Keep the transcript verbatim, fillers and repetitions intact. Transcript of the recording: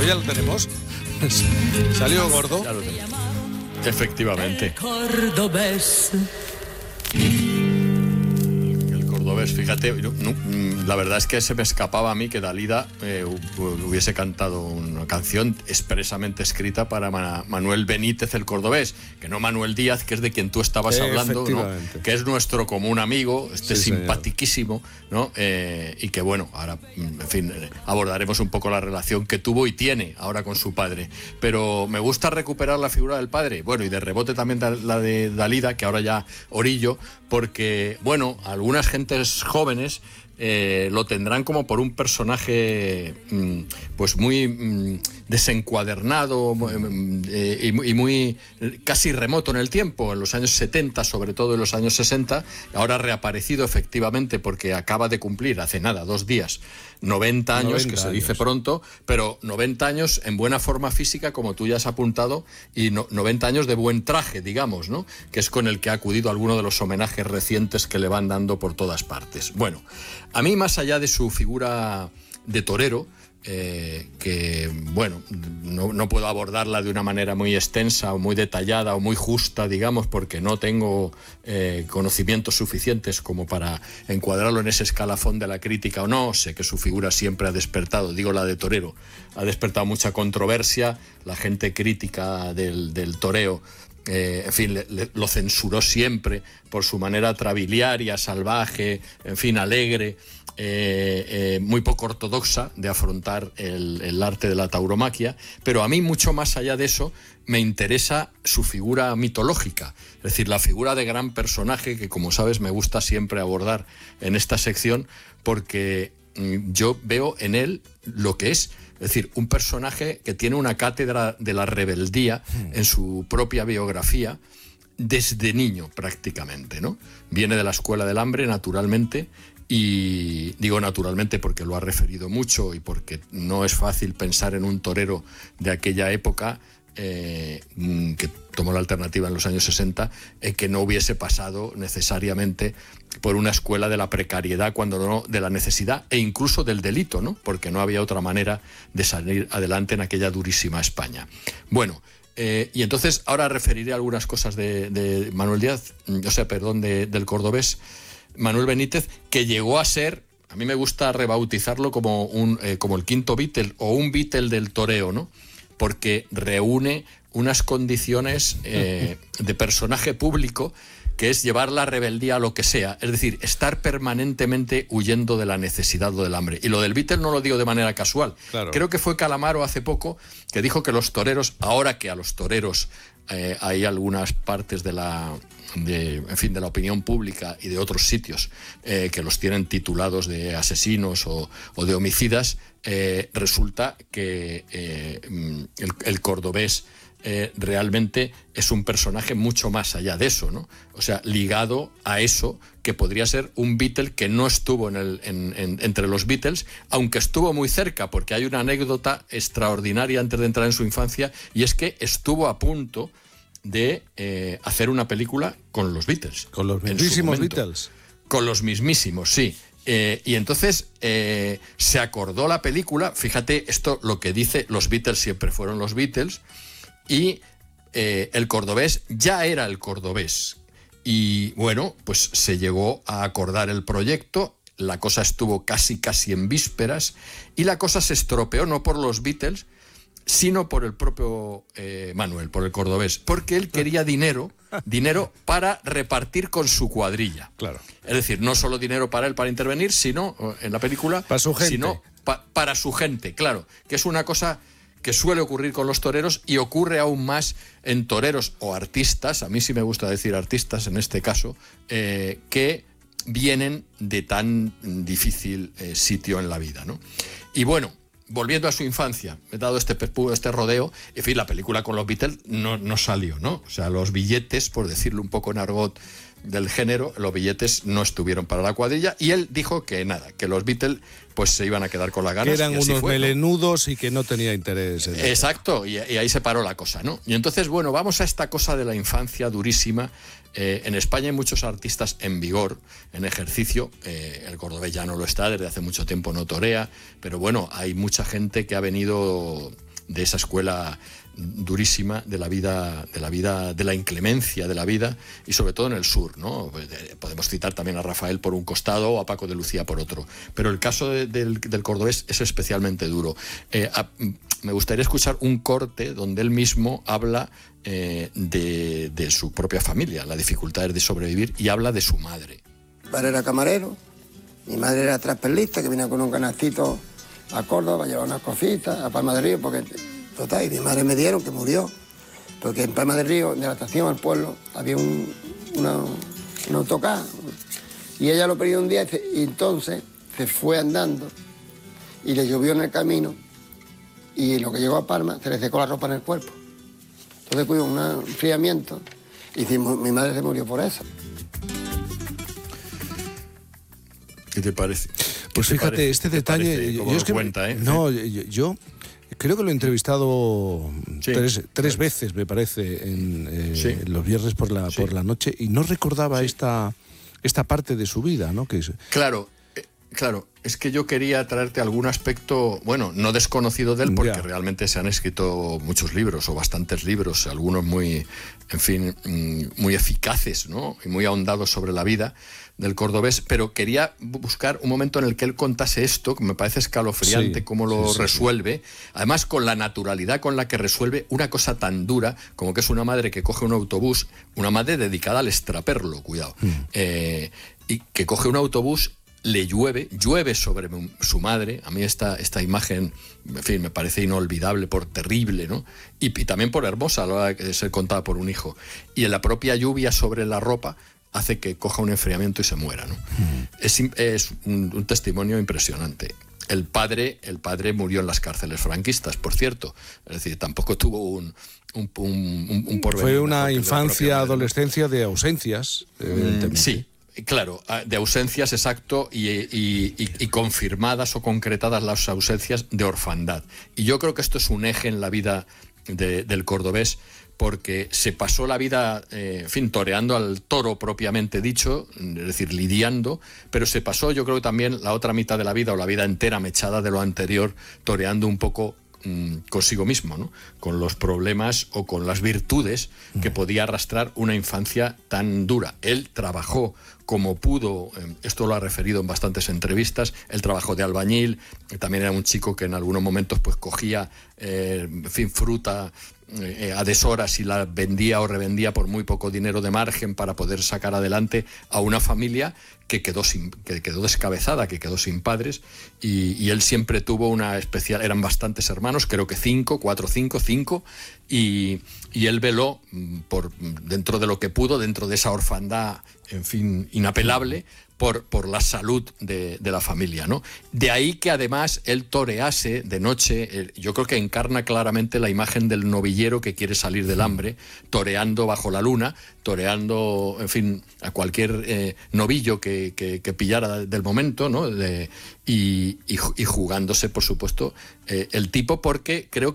Pues ya lo tenemos. Salió gordo. Ya lo tenemos. Efectivamente. El cordobés. El cordobés, fíjate, no, no, la verdad es que se me escapaba a mí que Dalida eh, hubiese cantado una canción expresamente escrita para Ma- Manuel Benítez el cordobés, que no Manuel Díaz, que es de quien tú estabas hablando, ¿no? Que es nuestro común amigo, este sí, simpatiquísimo, ¿no? Eh, y que bueno, ahora, en fin, abordaremos un poco la relación que tuvo y tiene ahora con su padre. Pero me gusta recuperar la figura del padre, bueno, y de rebote también la de Dalida, que ahora ya orillo, porque, bueno, algunas gentes jóvenes eh, lo tendrán como por un personaje mmm, pues muy mmm, desencuadernado eh, y, y muy casi remoto en el tiempo, en los años setenta, sobre todo en los años sesenta, ahora reaparecido efectivamente porque acaba de cumplir hace nada, dos días, noventa años, noventa que se años. dice pronto, pero noventa años en buena forma física, como tú ya has apuntado, y no, noventa años de buen traje, digamos, ¿no? Que es con el que ha acudido a alguno de los homenajes recientes que le van dando por todas partes. Bueno, a mí, más allá de su figura de torero, Eh, que bueno, no, no puedo abordarla de una manera muy extensa o muy detallada o muy justa, digamos, porque no tengo eh, conocimientos suficientes como para encuadrarlo en ese escalafón de la crítica o no. Sé que su figura siempre ha despertado, digo la de torero, ha despertado mucha controversia. La gente crítica del, del toreo Eh, en fin, le, le, lo censuró siempre por su manera trabiliaria, salvaje, en fin, alegre, eh, eh, muy poco ortodoxa de afrontar el, el arte de la tauromaquia, pero a mí, mucho más allá de eso, me interesa su figura mitológica, es decir, la figura de gran personaje que, como sabes, me gusta siempre abordar en esta sección, porque mm, yo veo en él lo que es. Es decir, un personaje que tiene una cátedra de la rebeldía en su propia biografía desde niño prácticamente, ¿no? Viene de la Escuela del Hambre, naturalmente, y digo naturalmente porque lo ha referido mucho y porque no es fácil pensar en un torero de aquella época eh, que tomó la alternativa en los años sesenta, eh, que no hubiese pasado necesariamente por una escuela de la precariedad, cuando no de la necesidad e incluso del delito, ¿no? Porque no había otra manera de salir adelante en aquella durísima España. Bueno, eh, y entonces ahora referiré algunas cosas de, de Manuel Díaz, o sea, perdón, de, del cordobés Manuel Benítez, que llegó a ser, a mí me gusta rebautizarlo como, un, eh, como el quinto Beatle o un Beatle del toreo, ¿no? Porque reúne unas condiciones eh, de personaje público, que es llevar la rebeldía a lo que sea, es decir, estar permanentemente huyendo de la necesidad o del hambre. Y lo del Beatle no lo digo de manera casual. Claro. Creo que fue Calamaro hace poco que dijo que los toreros, ahora que a los toreros eh, hay algunas partes de la, de, en fin, de la opinión pública y de otros sitios eh, que los tienen titulados de asesinos o, o de homicidas, eh, resulta que eh, el, el cordobés Eh, realmente es un personaje mucho más allá de eso, ¿no? O sea, ligado a eso que podría ser un Beatle que no estuvo en el, en, en, entre los Beatles, aunque estuvo muy cerca, porque hay una anécdota extraordinaria antes de entrar en su infancia, y es que estuvo a punto de eh, hacer una película con los Beatles. Con los mismísimos Beatles. Con los mismísimos, sí. Eh, y entonces eh, se acordó la película, fíjate esto lo que dice, los Beatles siempre fueron los Beatles, y eh, el cordobés ya era el cordobés. Y bueno, pues se llegó a acordar el proyecto, la cosa estuvo casi casi en vísperas, y la cosa se estropeó no por los Beatles, sino por el propio eh, Manuel, por el cordobés, porque él quería dinero, dinero para repartir con su cuadrilla. Claro. Es decir, no solo dinero para él para intervenir, sino en la película, para su gente. sino pa, para su gente, claro, que es una cosa que suele ocurrir con los toreros y ocurre aún más en toreros o artistas, a mí sí me gusta decir artistas en este caso, eh, que vienen de tan difícil eh, sitio en la vida, ¿no? Y bueno, volviendo a su infancia, he dado este, este rodeo, en fin, la película con los Beatles no, no salió, ¿no? O sea, los billetes, por decirlo un poco en argot del género, los billetes no estuvieron para la cuadrilla, y él dijo que nada, que los Beatles pues se iban a quedar con las ganas. Que eran unos fue, melenudos, ¿no? Y que no tenía interés en Exacto, y, y ahí se paró la cosa, ¿no? Y entonces, bueno, vamos a esta cosa de la infancia durísima. Eh, en España hay muchos artistas en vigor, en ejercicio. Eh, el cordobés ya no lo está, desde hace mucho tiempo no torea, pero bueno, hay mucha gente que ha venido de esa escuela durísima de la vida, de la vida, de la inclemencia de la vida, y sobre todo en el sur, ¿no? Podemos citar también a Rafael por un costado o a Paco de Lucía por otro, pero el caso de, del, del cordobés es especialmente duro. Eh, a, me gustaría escuchar un corte donde él mismo habla eh, de, de su propia familia, las dificultades de sobrevivir, y habla de su madre. Mi padre era camarero, mi madre era transportista, que venía con un canastito a Córdoba, llevaba unas cositas a Palma del Río, porque total, y mi madre me dieron que murió, porque en Palma del Río, de la estación al pueblo, había un, una, un autocar, y ella lo perdió un día, y entonces se fue andando, y le llovió en el camino, y lo que llegó a Palma, se le secó la ropa en el cuerpo. Entonces tuvo un enfriamiento, y mi madre se murió por eso. ¿Qué te parece? Pues ¿Qué te fíjate, parece? este ¿Qué detalle... parece? Yo, ¿Cómo yo lo es que, cuenta, eh? No, yo, yo creo que lo he entrevistado sí. tres, tres veces, me parece, en, eh, sí. en los viernes por la, sí. por la noche, y no recordaba sí. esta, esta parte de su vida, ¿no? Que es... Claro, eh, claro, es que yo quería traerte algún aspecto, bueno, no desconocido de él, porque ya. realmente se han escrito muchos libros, o bastantes libros, algunos muy, en fin, muy eficaces, ¿no? Y muy ahondados sobre la vida del cordobés, pero quería buscar un momento en el que él contase esto, que me parece escalofriante sí, cómo lo sí, sí, resuelve, sí. además con la naturalidad con la que resuelve una cosa tan dura como que es una madre que coge un autobús, una madre dedicada al extraperlo, cuidado, mm. eh, y que coge un autobús, le llueve, llueve sobre su madre. A mí esta, esta imagen, en fin, me parece inolvidable por terrible, ¿no? Y, y también por hermosa a la hora de ser contada por un hijo. Y en la propia lluvia sobre la ropa hace que coja un enfriamiento y se muera, ¿no? Mm. Es, es un, un testimonio impresionante. El padre, el padre murió en las cárceles franquistas, por cierto. Es decir, tampoco tuvo un, un, un, un porvenir. Fue una infancia, adolescencia de ausencias, evidentemente. Mm, sí. Claro, de ausencias, exacto, y, y, y, y confirmadas o concretadas las ausencias de orfandad. Y yo creo que esto es un eje en la vida de, del cordobés, porque se pasó la vida, eh, en fin, toreando al toro propiamente dicho, es decir, lidiando, pero se pasó, yo creo que también la otra mitad de la vida, o la vida entera mechada de lo anterior, toreando un poco mmm, consigo mismo, ¿no? Con los problemas o con las virtudes que podía arrastrar una infancia tan dura. Él trabajó como pudo, esto lo ha referido en bastantes entrevistas, él trabajó de albañil, también era un chico que en algunos momentos pues cogía, eh, en fin, fruta eh, a deshoras y la vendía o revendía por muy poco dinero de margen para poder sacar adelante a una familia que quedó sin, que quedó descabezada, que quedó sin padres, y, y él siempre tuvo una especial, eran bastantes hermanos, creo que cinco, cuatro, cinco, cinco, y, y él veló por dentro de lo que pudo, dentro de esa orfandad, en fin, inapelable, por, por la salud de, de la familia, ¿no? De ahí que además él torease de noche, él, yo creo que encarna claramente la imagen del novillero que quiere salir del hambre, toreando bajo la luna, toreando, en fin, a cualquier eh, novillo que, que, que pillara del momento, ¿no? De, y, y, y jugándose, por supuesto, eh, el tipo, porque creo